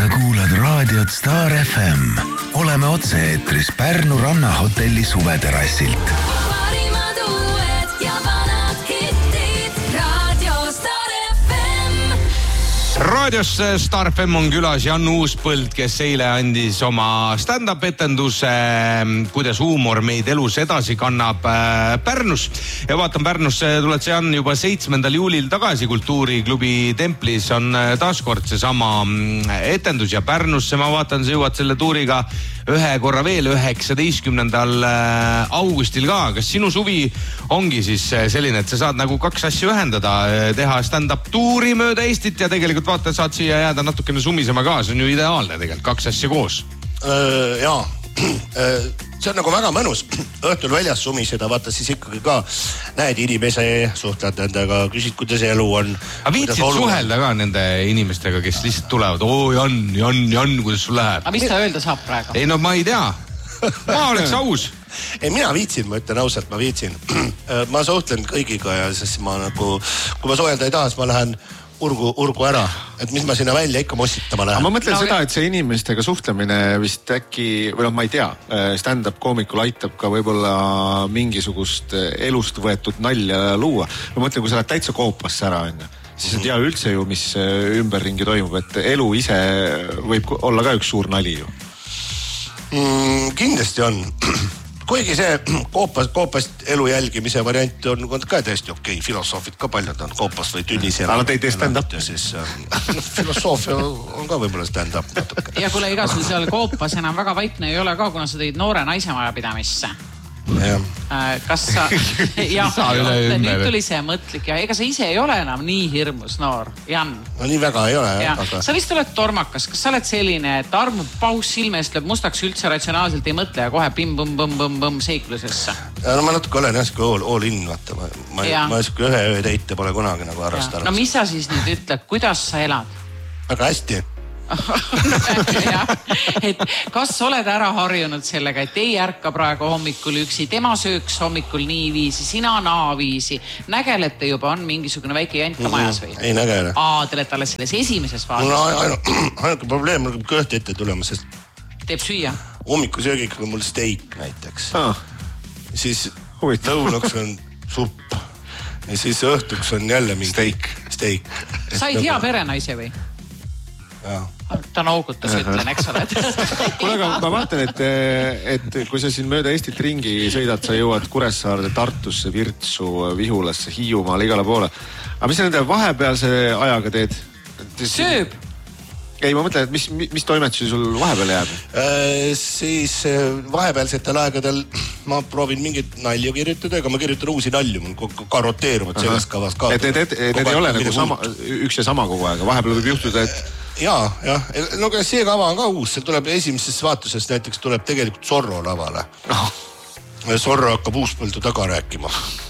Sa kuulad raadiot Star FM. Oleme otse-eetris Pärnu rannahotelli suveterassilt. Parimad uued ja vanad hittid. Radio Star FM. Raadios Star FM on külas Jan Uuspõld, kes eile andis oma stand-up etenduse, kuidas huumor meid elus edasi kannab Pärnus. Ja vaatan, Pärnus tuled sa, Jan, juba 7. juulil tagasi Kultuuriklubi Templis on taaskord see sama etendus ja Pärnusse ma vaatan, sa jõuad selle tuuriga ühe korra veel 19. augustil ka. Kas sinu suvi ongi siis selline, et sa saad nagu kaks asja ühendada, teha stand-up tuuri mööda Eestit ja tegelikult vaata, saad siia jääda natukene sumisema ka, see on ju ideaalne tegelikult, kaks asja koos. Jaa, see on nagu väga mõnus õhtul väljas sumiseda, vaata siis ikkagi ka näed inimese, suhtled nendega, küsid, kuidas elu on. Aga viitsid suhelda ka nende inimestega, kes lihtsalt tulevad, Jan, kuidas sul läheb? Aga mis ta öelda saab praegu? Ei, no ma ei tea. Ma oleks aus. Ei, mina viitsin, ma ütlen ausalt, ma viitsin. Ma suhtlen kõigiga ja siis ma nagu, kui ma suhelda ei taha, siis ma lähen urgu ära, et mis ma sinna välja ikka mossitama lähen. Ma mõtlen seda, et see inimestega suhtlemine vist äkki, või ma ei tea, stand-up koomikul aitab ka võib-olla mingisugust elust võetud nalja luua. Ma mõtlen, kui sa lähed täitsa koopasse ära, siis ei tea üldse ju, mis ümberringi toimub, et elu ise võib olla ka üks suur nali ju. Kindlasti on. Kuigi see koopast elu jälgimise variant on ka tõesti okei. Filosoofid ka paljud on koopas või tünnis. Aga te ei tee stand-up? Filosoofia on ka võib-olla stand-up natuke. Ja kuule, ega sul seal koopas enam väga vaikne ei ole ka, kuna sa tõid noore naise majapidamisse. Kas sa... nüüd tuli see mõtlik ja ega sa ise ei ole enam nii hirmus noor, Jan. No nii väga ei ole. Aga... Sa vist oled tormakas. Kas sa oled selline, et armu paus silme eest lööb mustaks, üldse ratsionaalselt ei mõtle ja kohe bim-bum-bum-bum seiklusesse? No ma natuke olen järsku all in, vaata. Ma järsku ühe teite pole kunagi nagu harrastanud. No mis sa siis nüüd ütled, kuidas sa elad? Väga hästi. Et kas oled ära harjunud sellega, et ei ärka praegu hommikul üksi, tema sööks hommikul nii viisi, sina naa viisi, nägelete juba on mingisugune väike jant ka majas või? Ei nägele. Te olete alles selles esimeses faasis. No ainuke probleem on kõht ette tulema, sest teeb süüa? Hommikusöögiks on mul steik näiteks. Siis lõunaks on supp ja siis õhtuks on jälle mingi steik. Said hea perenaise või? Ta noogutas, ütlen, eks ole. Kuule, aga ma vaatan, et kui sa siin mööda Eestit ringi sõidad, sa jõuad Kuressaarde, Tartusse, Virtsu, Vihulasse, Hiiumaale, igale poole. Aga mis sa nende vahepealse ajaga teed? Sööb. Ei, ma mõtlen, et mis toimetusi sul vahepeal jääb? Siis vahepealsetel aegadel ma proovin mingit nalju kirjutada, aga ma kirjutan uusi nalju, mul ka roteeruvad selles kavas ka. Et need ei ole nagu üks ja sama kogu aega, vahepeal võib juhtuda, et... Jaa. No see kava on ka uus, see tuleb esimesest vaatusest, näiteks tuleb tegelikult Zorro lavale. Zorro hakkab Uuspõldu taga rääkima.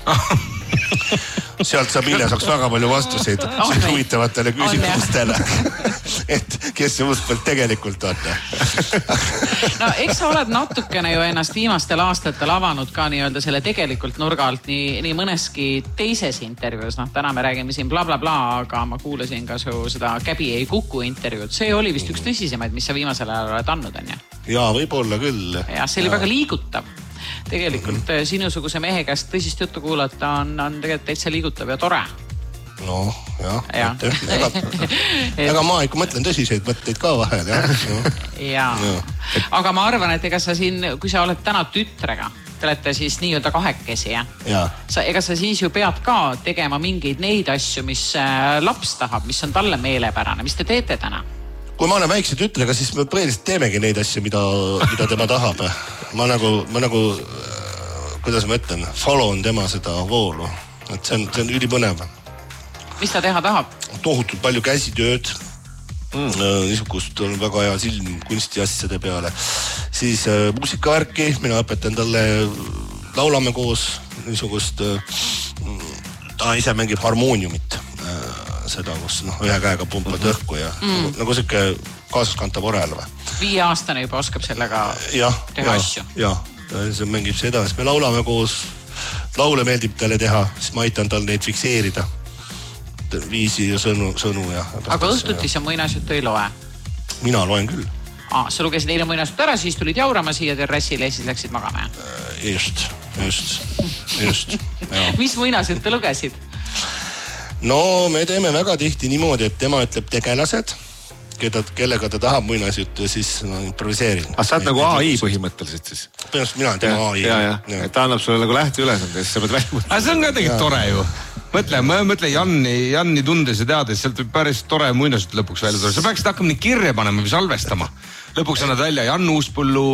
Sealt saab saaks väga palju vastuseid huvitavatele küsimustele. Et kes see Uuspõld tegelikult on? No eks sa oled natukene ju ennast viimastel aastatel avanud ka nii-öelda selle tegelikult nurga alt nii mõneski teises intervjuus. Täna me räägime siin bla bla bla, aga ma kuulasin ka su seda Käbi ei kuku intervjuud. See oli vist üks tõsisemaid, mis sa viimasel ajal oled andnud, on ja? Jaa, võib-olla küll. Ja see oli väga liigutav. Tegelikult sinusuguse mehe käest tõsist juttu kuulata on tegelikult täitsa liigutav ja tore. No, jah. Ega ma ikka mõtlen tõsiseid mõtteid ka vahel, jah. Aga ma arvan, et ega sa siin, kui sa oled täna tütrega, te olete siis nii-öelda kahekesi, jah? Ega sa siis ju pead ka tegema mingeid neid asju, mis laps tahab, mis on talle meelepärane. Mis te teete täna? Kui ma olen väikse tütrega, siis me põhiliselt teemegi neid asju, mida tema tahab. Ma nagu, kuidas ma ütlen, follow on tema seda voolu. Et see on ülipõnev. Mis ta teha tahab? Tohutult palju käsitööd. Niisugust on väga hea silm kunstiasjade peale. Siis muusikavärki, mina õpetan talle, laulame koos niisugust, ta ise mängib harmooniumit. Seda, kus ühe käega pumpad õhku ja nagu siuke kaasaskantav orel või. 5-aastane juba oskab sellega teha asju. Jah, see mängib seda, siis me laulame koos, laule meeldib talle teha, siis ma aitan tal neid fikseerida. Viisi ja sõnu ja... Aga õhtuti sa muinasjuttu ei loe? Mina loen küll. Sa lugesid eile muinasjutt ära, siis tulid jaurama siia terrassile ja siis läksid magama. Just. Mis muinasjutte lugesid? No me teeme väga tihti niimoodi, et tema ütleb tegelased, kellega ta tahab muinasjuttu ja siis improviseerin. Sa oled nagu AI põhimõtteliselt siis? Põhimõtteliselt mina olen tema AI. Ja. Ta annab sulle nagu lähteülesande ja siis sa pead välja mõtlema. See on ka tegelikult tore ju. Mõtle Janni tundes ja teades, sealt võib päris tore muinasjutt lõpuks välja tulla. Sa peaksid hakkama nii kirja panema või salvestama. Lõpuks annad välja Jan Uuspõllu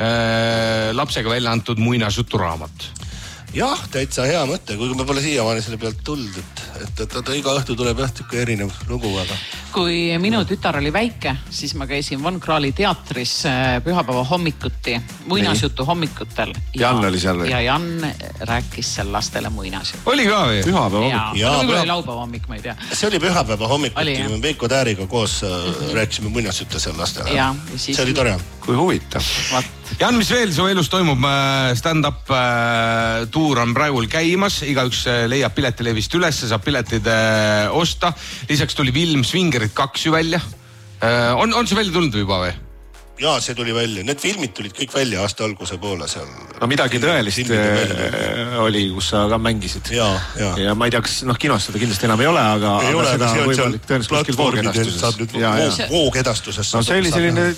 lapsega välja antud muinasjutu raamat. Jah, täitsa hea mõte, kuigi me pole siiamaani selle pealt tulnud, et iga õhtu tuleb õhtuke erinev lugu, aga... Kui minu tütar oli väike, siis ma käisin Von Krahli teatris pühapäeva hommikuti, muinasjutu hommikutel. Jan oli seal või? Ja Jan rääkis seal lastele muinasjutu. Oli ka või? Pühapäeva hommik? Jaa, oli laupäeva hommik, ma ei tea. See oli pühapäeva hommikuti, me Veiko Tääriga koos rääkisime muinasjutte seal lastele. See oli tore. Kui huvitav. Jan, mis veel su elus toimub? Stand-up tuur on praegu käimas, igaüks leiab piletilevist üles, saab piletid osta. Lisaks tuli film Svingerid 2 ju välja. On see välja tulnud juba või? Jaa, see tuli välja. Need filmid tulid kõik välja aasta alguse poole seal. No midagi tõelist oli, kus sa ka mängisid. Ja ma ei tea, kas kinos seda kindlasti enam ei ole, aga seda võimalik tõenäoliselt kuskil voogedastuses. No see oli selline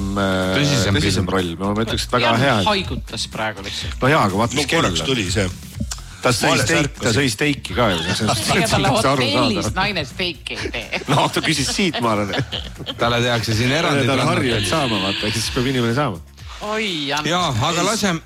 tõsisem roll. Ma ütleks, et väga hea. Jan haigutas praegu lihtsalt. No jaa, aga vaat mis kell. Korraks tuli see. Ta sõi steiki ka ju. Ega talle hotellis naine steiki ei tee. No, ta küsis siit, ma arvan. Talle tehakse siin erandid. Talle harjad saama, vaata, siis peab inimene saama. Oi, Jan. Jaa, aga laseme...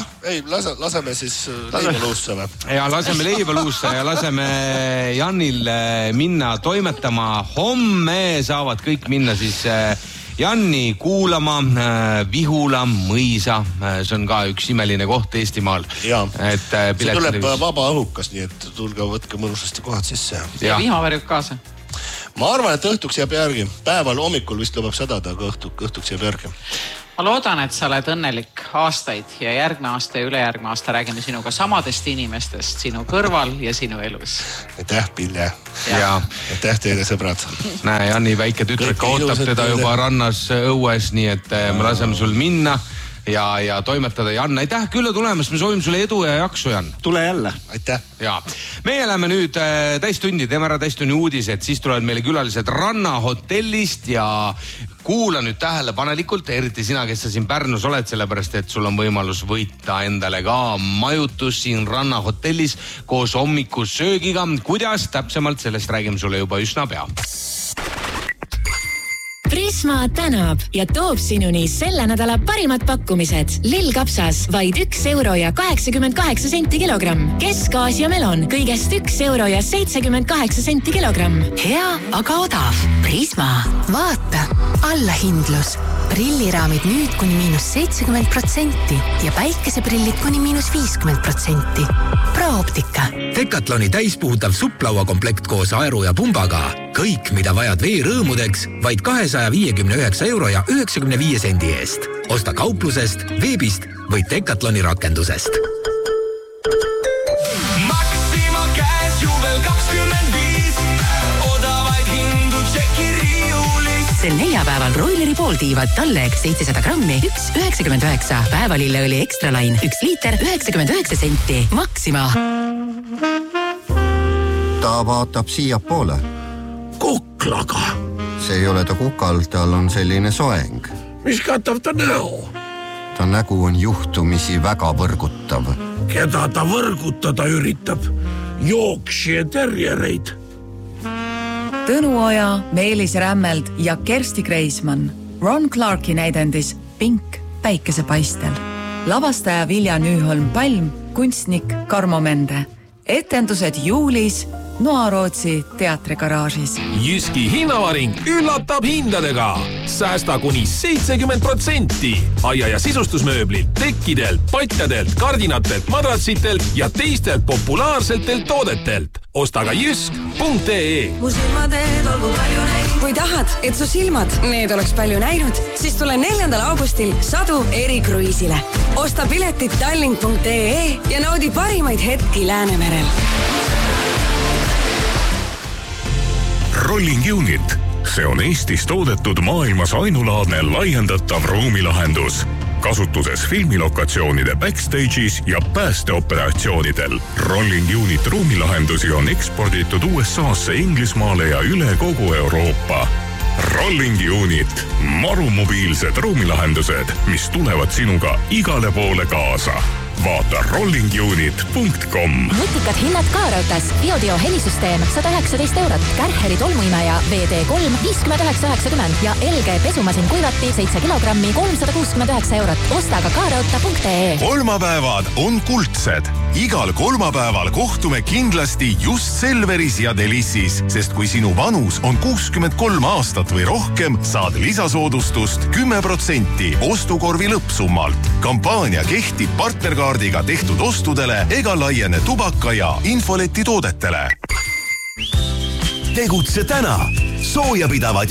laseme siis leiva luusse või? Ja laseme leiva luusse ja laseme Janil minna toimetama. Homme saavad kõik minna siis... Janni kuulama, Vihula, Mõisa, see on ka üks imeline koht Eestimaal. Jaa, see tuleb vaba õhukas, nii et tulge võtke mõnusasti kohad sisse. Ja vihmavarjub kaasa? Ma arvan, et õhtuks jääb järgi. Päeval hommikul vist lubab sadada, aga õhtuks jääb järgi. Ma loodan, et sa oled õnnelik aastaid ja järgme aasta ja ülejärgme aasta räägime sinuga samadest inimestest sinu kõrval ja sinu elus. Aitäh, Pille. Ja aitäh teile, sõbrad. Näe, Janni väike tütrek ootab teda juba rannas õues, nii et me laseme sul minna ja toimetada. Jan, aitäh külla tulemast, me soovime sulle edu ja jaksu, Jan. Tule jälle. Aitäh. Ja meie läheme nüüd täistundi, teeme ära täistundi uudised, siis tulevad meile külalised Ranna hotellist ja kuula nüüd tähelepanelikult, eriti sina, kes sa siin Pärnus oled, sellepärast, et sul on võimalus võita endale ka majutus siin Ranna hotellis koos hommikusöögiga. Kuidas täpsemalt, sellest räägime sulle juba üsna pea. Prisma tänab ja toob sinuni selle nädala parimad pakkumised. Lillkapsas vaid €1.88 kilogramm. Kesk-Aasia melon kõigest €1.78 kilogramm. Hea, aga odav. Prisma. Vaata, allahindlus. Prilliraamid nüüd kuni -70% ja päikeseprillid kuni -50%. Pro-optika. Decathloni täispuhutav supplauakomplekt koos aeru ja pumbaga. Kõik, mida vajad veerõõmudeks, vaid €259.95 eest. Osta kauplusest, veebist või Decathloni rakendusest. Maxima käes juvel 25. Odavaid hindu tšeki riiulis. Sel neljapäeval broileri pooltiivad Talleg 700 grammi, 1,99. Päevalilleõli Extralain, 1 liiter, 99 senti. Maxima. Ta vaatab siia poole. Kuklaga. See ei ole ta kukal, tal on selline soeng. Mis katab ta näo? Ta nägu on juhtumisi väga võrgutav. Keda ta võrgutada üritab? Jooksje terjereid. Tõnu Oja, Meelis Rämmeld ja Kersti Kreismann. Ron Clarki näidendis Pink päikesepaistel. Lavastaja Vilja Nüüholm-Palm, kunstnik Karmo Mende. Etendused juulis Noa-Rootsi teatrigaraažis. Jyski hinnavaring üllatab hindadega. Säästa kuni 70%. Aia- ja sisustusmööblid, tekkidelt, patjadelt, kardinatelt, madratsitelt ja teistelt populaarsetelt toodetelt. Osta ka jysk.ee. Mu silmateed olgu palju näinud. Kui tahad, et su silmad need oleks palju näinud, siis tule 4. augustil Sadu erikruiisile. Osta piletid tallink.ee ja naudi parimaid hetki Läänemerel. Rolling Unit, See on Eestis toodetud maailmas ainulaadne laiendatav ruumilahendus. Kasutuses filmilokatsioonide backstage'is ja päästeoperatsioonidel. Rolling Unit ruumilahendusi on eksporditud USA'sse, Inglismaale ja üle kogu Euroopa. Rolling Unit. Marumobiilsed ruumilahendused, mis tulevad sinuga igale poole kaasa. Vaata rollingunit.com. Nutikad hinnad K-Rautas. Biodio helisüsteem 119 €, Kärheri tolmuimeja VD3 59,90 ja LG pesumasin kuivati 7 kilogrammi 369 €. Osta ka krauta.ee. Kolmapäevad on kuldsed. Igal kolmapäeval kohtume kindlasti just Selveris ja Delissis, sest kui sinu vanus on 63 aastat või rohkem, saad lisasoodustust 10% ostukorvi lõppsummalt. Kampaania kehtib partnerkaardiga tehtud ostudele ega laiene tubaka ja infoleti toodetele. Tegutse täna. Soojapidavad